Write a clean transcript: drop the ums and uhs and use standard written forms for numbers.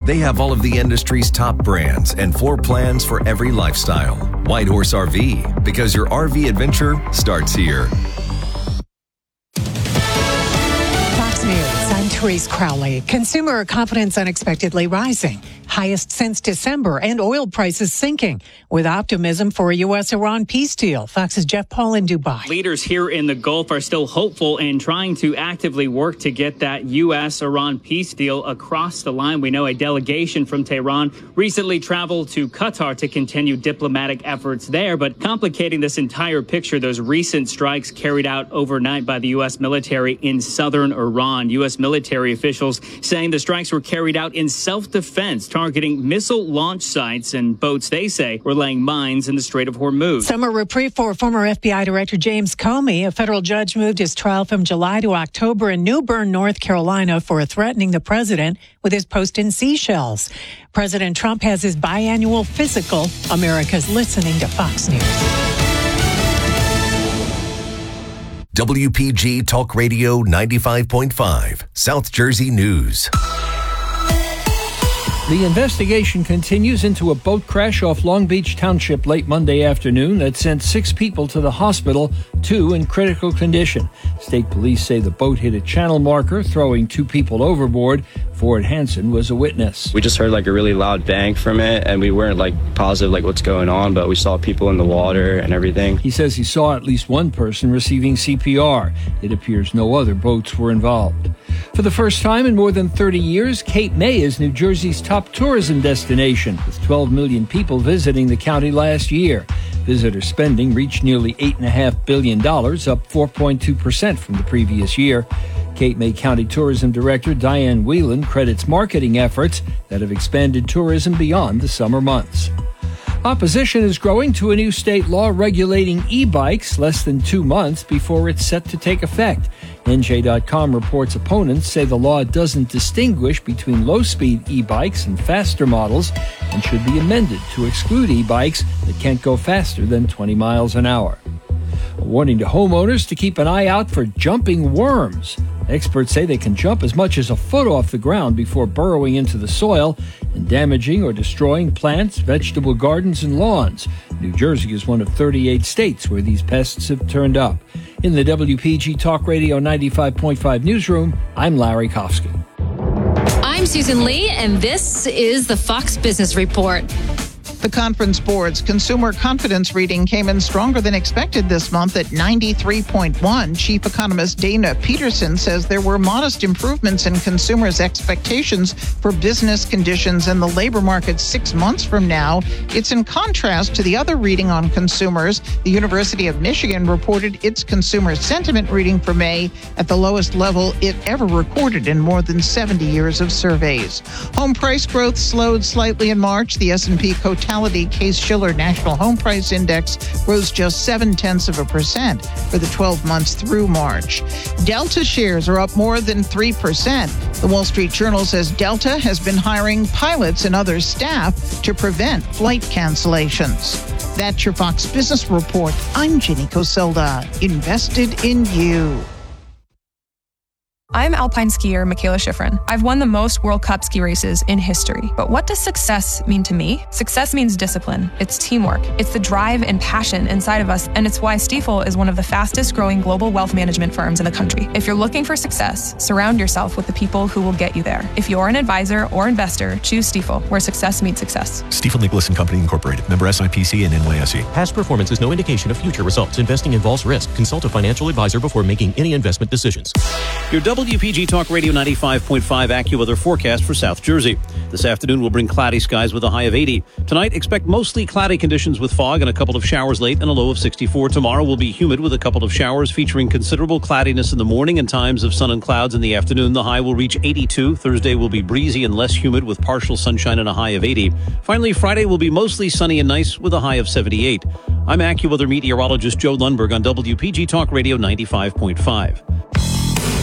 They have all of the industry's top brands and floor plans for every lifestyle. White Horse RV, because your RV adventure starts here. Fox News, I'm Therese Crowley. Consumer confidence unexpectedly rising, highest since December, and oil prices sinking, with optimism for a U.S.-Iran peace deal. Fox's Jeff Paul in Dubai. Leaders here in the Gulf are still hopeful and trying to actively work to get that U.S.-Iran peace deal across the line. We know a delegation from Tehran recently traveled to Qatar to continue diplomatic efforts there, but complicating this entire picture, those recent strikes carried out overnight by the U.S. military in southern Iran. U.S. military officials saying the strikes were carried out in self-defense, targeting missile launch sites and boats they say were laying mines in the Strait of Hormuz. Summer reprieve for former FBI Director James Comey. A federal judge moved his trial from July to October in New Bern, North Carolina, for threatening the president with his post in seashells. President Trump has his biannual physical. America's listening to Fox News. WPG Talk Radio 95.5, South Jersey News. The investigation continues into a boat crash off Long Beach Township late Monday afternoon that sent 6 people to the hospital, 2 in critical condition. State police say the boat hit a channel marker, throwing 2 people overboard. Ford Hansen was a witness. We just heard a really loud bang from it, and we weren't positive what's going on, but we saw people in the water and everything. He says he saw at least one person receiving CPR. It appears no other boats were involved. For the first time in more than 30 years, Cape May is New Jersey's top tourism destination, with 12 million people visiting the county last year. Visitor spending reached nearly $8.5 billion, up 4.2% from the previous year. Cape May County Tourism Director Diane Whelan credits marketing efforts that have expanded tourism beyond the summer months. Opposition is growing to a new state law regulating e-bikes less than 2 months before it's set to take effect. NJ.com reports opponents say the law doesn't distinguish between low-speed e-bikes and faster models and should be amended to exclude e-bikes that can't go faster than 20 miles an hour. A warning to homeowners to keep an eye out for jumping worms. Experts say they can jump as much as a foot off the ground before burrowing into the soil and damaging or destroying plants, vegetable gardens, and lawns. New Jersey is one of 38 states where these pests have turned up. In the WPG Talk Radio 95.5 newsroom, I'm Larry Kofsky. I'm Susan Lee, and this is the Fox Business Report. The Conference Board's consumer confidence reading came in stronger than expected this month at 93.1. Chief economist Dana Peterson says there were modest improvements in consumers' expectations for business conditions in the labor market 6 months from now. It's in contrast to the other reading on consumers. The University of Michigan reported its consumer sentiment reading for May at the lowest level it ever recorded in more than 70 years of surveys. Home price growth slowed slightly in March. The S&P Case-Shiller National Home Price Index rose just 0.7% for the 12 months through March. Delta shares are up more than 3%. The Wall Street Journal says Delta has been hiring pilots and other staff to prevent flight cancellations. That's your Fox Business Report. I'm Ginny Coselda, invested in you. I'm alpine skier Michaela Schifrin. I've won the most World Cup ski races in history. But what does success mean to me? Success means discipline. It's teamwork. It's the drive and passion inside of us, and it's why Stifel is one of the fastest growing global wealth management firms in the country. If you're looking for success, surround yourself with the people who will get you there. If you're an advisor or investor, choose Stifel, where success meets success. Stifel Nicholas & Company Incorporated, member SIPC and NYSE. Past performance is no indication of future results. Investing involves risk. Consult a financial advisor before making any investment decisions. Your WPG Talk Radio 95.5 AccuWeather forecast for South Jersey. This afternoon will bring cloudy skies with a high of 80. Tonight, expect mostly cloudy conditions with fog and a couple of showers late and a low of 64. Tomorrow will be humid with a couple of showers featuring considerable cloudiness in the morning and times of sun and clouds in the afternoon. The high will reach 82. Thursday will be breezy and less humid with partial sunshine and a high of 80. Finally, Friday will be mostly sunny and nice with a high of 78. I'm AccuWeather meteorologist Joe Lundberg on WPG Talk Radio 95.5.